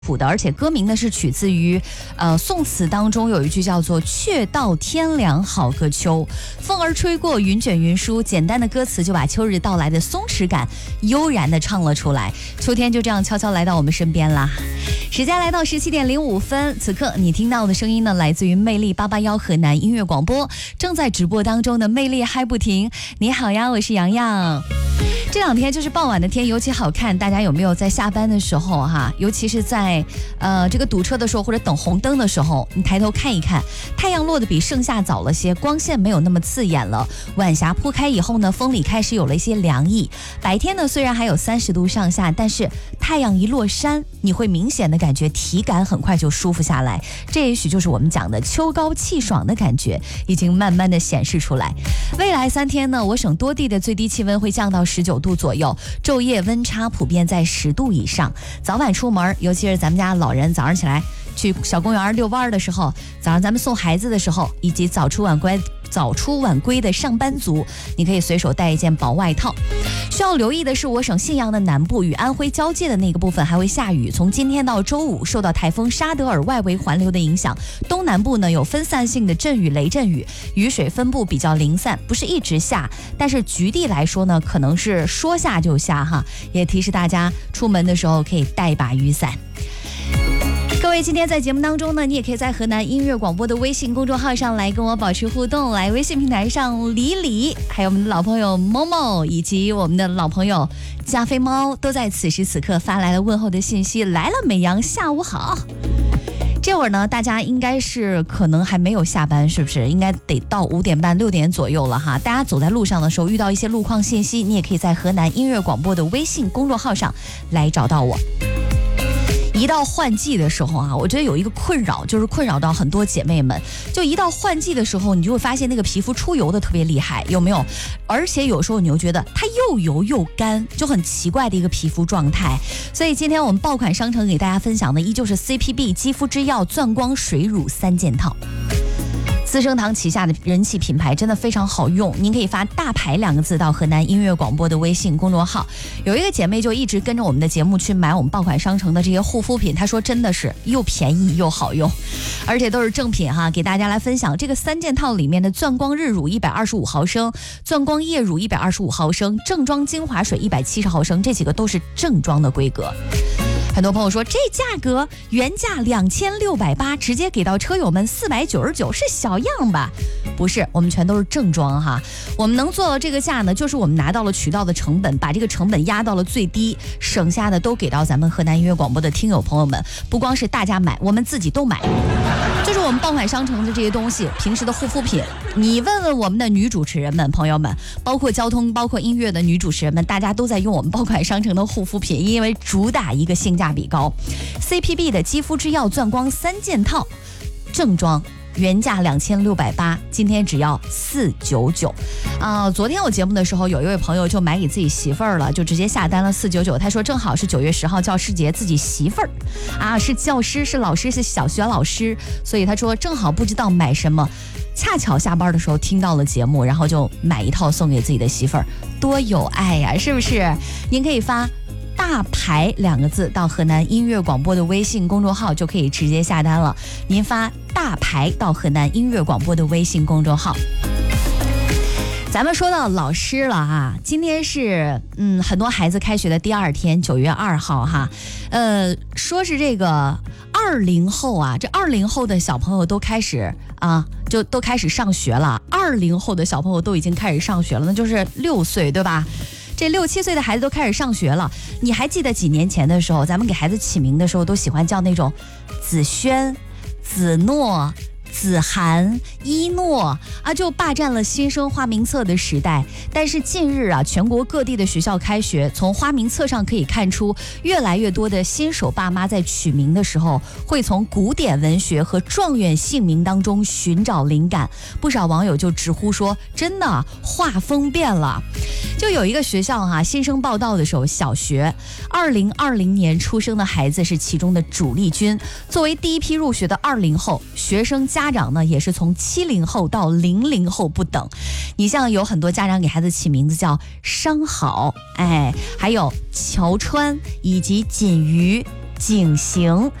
谱的，而且歌名呢是取自于宋词当中有一句叫做却道天凉好个秋，风儿吹过云卷云舒，简单的歌词就把秋日到来的松弛感悠然地唱了出来。秋天就这样悄悄来到我们身边啦。时间来到17:05，此刻你听到的声音呢，来自于魅力881河南音乐广播，正在直播当中的魅力嗨不停。你好呀，我是洋洋。这两天就是傍晚的天尤其好看，大家有没有在下班的时候尤其是在这个堵车的时候或者等红灯的时候，你抬头看一看，太阳落得比盛夏早了些，光线没有那么刺眼了，晚霞铺开以后呢，风里开始有了一些凉意。白天呢虽然还有30度上下，但是太阳一落山，你会明显的感觉体感很快就舒服下来，这也许就是我们讲的秋高气爽的感觉已经慢慢的显示出来。未来3天呢，我省多地的最低气温会降到19度左右，昼夜温差普遍在10度以上。早晚出门，尤其是咱们家老人早上起来去小公园遛弯的时候，早上咱们送孩子的时候，以及早出晚归的上班族，你可以随手带一件薄外套。需要留意的是，我省信阳的南部与安徽交界的那个部分还会下雨，从今天到周五受到台风沙德尔外围环流的影响，东南部呢有分散性的阵雨雷阵雨，雨水分布比较零散，不是一直下，但是局地来说呢，可能是说下就下也提示大家出门的时候可以带一把雨伞。各位，今天在节目当中呢，你也可以在河南音乐广播的微信公众号上来跟我保持互动，来微信平台上李，还有我们的老朋友某某，以及我们的老朋友加菲猫，都在此时此刻发来了问候的信息。来了，美阳，下午好。这会儿呢，大家应该是可能还没有下班，是不是？应该得到5点半6点左右了大家走在路上的时候遇到一些路况信息，你也可以在河南音乐广播的微信公众号上来找到我。一到换季的时候我觉得有一个困扰，就是困扰到很多姐妹们，就一到换季的时候，你就会发现那个皮肤出油的特别厉害，有没有？而且有时候你又觉得它又油又干，就很奇怪的一个皮肤状态。所以今天我们爆款商城给大家分享的依旧是 CPB 肌肤之钥钻光水乳3件套。资生堂旗下的人气品牌真的非常好用，您可以发大牌2个字到河南音乐广播的微信公众号。有一个姐妹就一直跟着我们的节目去买我们爆款商城的这些护肤品，她说真的是又便宜又好用，而且都是正品给大家来分享。这个3件套里面的钻光日乳125毫升，钻光液乳125毫升，正装精华水170毫升，这几个都是正装的规格。很多朋友说这价格原价2680，直接给到车友们499，是小样吧？不是，我们全都是正装我们能做到这个价呢，就是我们拿到了渠道的成本，把这个成本压到了最低，省下的都给到咱们河南音乐广播的听友朋友们。不光是大家买，我们自己都买，就是我们爆款商城的这些东西，平时的护肤品，你问问我们的女主持人们朋友们，包括交通包括音乐的女主持人们，大家都在用我们爆款商城的护肤品，因为主打一个性价比高。 CPB 的肌肤之钥钻光3件套正装原价2680，今天只要499昨天我节目的时候，有一位朋友就买给自己媳妇儿了，就直接下单了499。他说正好是9月10号教师节，自己媳妇儿是教师，是老师，是小学老师，所以他说正好不知道买什么，恰巧下班的时候听到了节目，然后就买一套送给自己的媳妇儿，多有爱呀，是不是？您可以发大牌2个字到河南音乐广播的微信公众号就可以直接下单了。您发大牌到河南音乐广播的微信公众号。咱们说到老师了今天是很多孩子开学的第2天，9月2号说是这个20后这20后的小朋友都开始就都开始上学了，20后的小朋友都已经开始上学了，那就是6岁对吧？这6、7岁的孩子都开始上学了。你还记得几年前的时候，咱们给孩子起名的时候都喜欢叫那种子轩、子诺、子涵、一诺就霸占了新生花名册的时代。但是近日全国各地的学校开学，从花名册上可以看出，越来越多的新手爸妈在取名的时候，会从古典文学和状元姓名当中寻找灵感。不少网友就直呼说，真的画风变了。就有一个学校新生报到的时候，小学2020年出生的孩子是其中的主力军。作为第一批入学的20后，学生家长呢也是从70后到00后不等。你像有很多家长给孩子起名字叫商好，还有乔川以及锦瑜、 景行。